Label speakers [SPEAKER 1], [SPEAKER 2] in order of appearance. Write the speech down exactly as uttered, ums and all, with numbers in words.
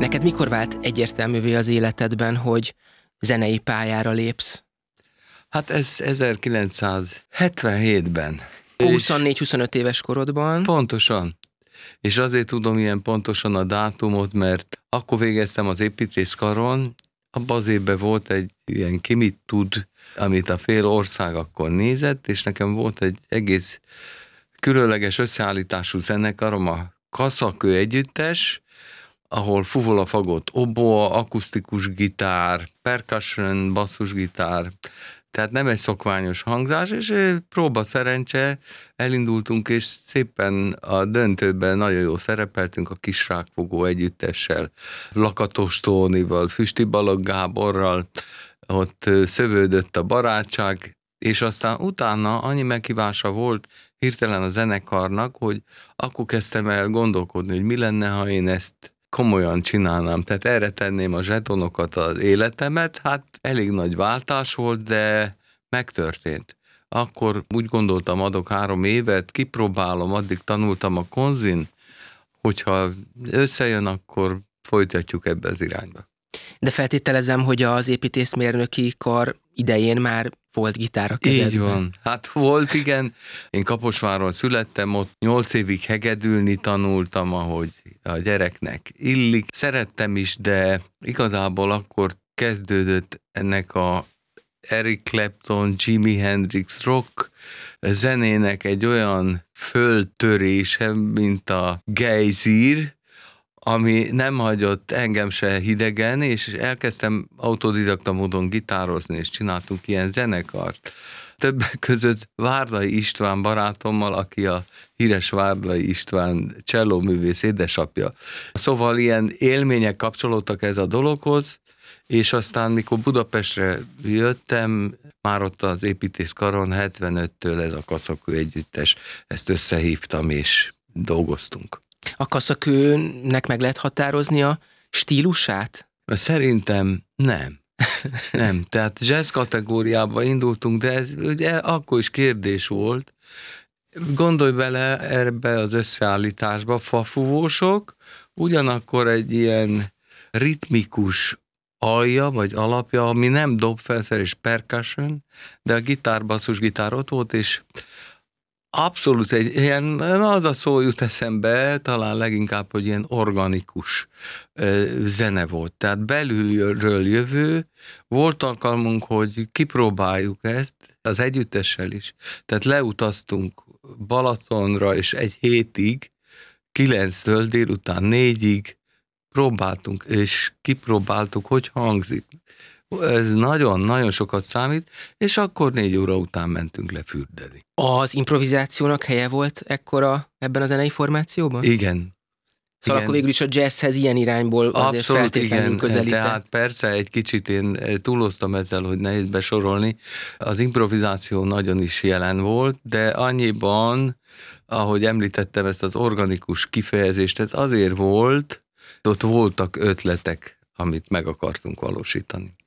[SPEAKER 1] Neked mikor vált egyértelművé az életedben, hogy zenei pályára lépsz?
[SPEAKER 2] Hát ez ezerkilencszázhetvenhétben.
[SPEAKER 1] huszonnégy-huszonöt éves korodban.
[SPEAKER 2] Pontosan. És azért tudom ilyen pontosan a dátumot, mert akkor végeztem az építészkaron, abban az évben volt egy ilyen Ki mit tud, amit a fél ország akkor nézett, és nekem volt egy egész különleges összeállítású zenekarom, a Kaszakő együttes, ahol fuvola, fagot, oboa, akusztikus gitár, percussion, basszusgitár, tehát nem egy szokványos hangzás, és próba szerencse, elindultunk, és szépen a döntőben nagyon jól szerepeltünk a Kisrákfogó együttessel, Lakatos Tónival, Füsti Balogh Gáborral, ott szövődött a barátság, és aztán utána annyi meghívása volt hirtelen a zenekarnak, hogy akkor kezdtem el gondolkodni, hogy mi lenne, ha én ezt komolyan csinálnám, tehát erre tenném a zsetonokat, az életemet, hát elég nagy váltás volt, de megtörtént. Akkor úgy gondoltam, adok három évet, kipróbálom, addig tanultam a konzin, hogyha összejön, akkor folytatjuk ebbe az irányba.
[SPEAKER 1] De feltételezem, hogy az építészmérnöki kar idején már volt gitár a kezedben.
[SPEAKER 2] Így van. Hát volt, igen. Én Kaposváron születtem, ott nyolc évig hegedülni tanultam, ahogy a gyereknek illik. Szerettem is, de igazából akkor kezdődött ennek a Eric Clapton, Jimi Hendrix rock zenének egy olyan föltörése, mint a gejzír, ami nem hagyott engem se hidegen, és elkezdtem autodidakta módon gitározni, és csináltunk ilyen zenekart. Többek között Várday István barátommal, aki a híres Várday István csellóművész édesapja. Szóval ilyen élmények kapcsolódtak ez a dologhoz, és aztán, mikor Budapestre jöttem, már ott az építészkaron hetvenöttől ez a Kaszakő együttes, ezt összehívtam, és dolgoztunk.
[SPEAKER 1] A Kaszakőnek meg lehet határozni a stílusát?
[SPEAKER 2] Szerintem nem. Nem, tehát jazz kategóriába indultunk, de ez ugye akkor is kérdés volt. Gondolj bele ebbe az összeállításba, fafúvósok, ugyanakkor egy ilyen ritmikus alja, vagy alapja, ami nem dobfelszer és percussion, de a gitár, basszusgitár ott volt, és abszolút egy ilyen, az a szó jut eszembe, talán leginkább, hogy ilyen organikus ö, zene volt. Tehát belülről jövő, volt alkalmunk, hogy kipróbáljuk ezt, az együttessel is. Tehát leutaztunk Balatonra, és egy hétig, kilenctől délután négyig próbáltunk, és kipróbáltuk, hogy hangzik. Ez nagyon-nagyon sokat számít, és akkor négy óra után mentünk le fürdeni.
[SPEAKER 1] Az improvizációnak helye volt ekkora ebben a zenei formációban?
[SPEAKER 2] Igen.
[SPEAKER 1] Szóval
[SPEAKER 2] igen.
[SPEAKER 1] Akkor végül is a jazzhez ilyen irányból azért
[SPEAKER 2] abszolút
[SPEAKER 1] feltétlenül közelített.
[SPEAKER 2] Tehát persze egy kicsit én túloztam ezzel, hogy nehéz besorolni. Az improvizáció nagyon is jelen volt, de annyiban, ahogy említettem ezt az organikus kifejezést, ez azért volt, ott voltak ötletek, amit meg akartunk valósítani.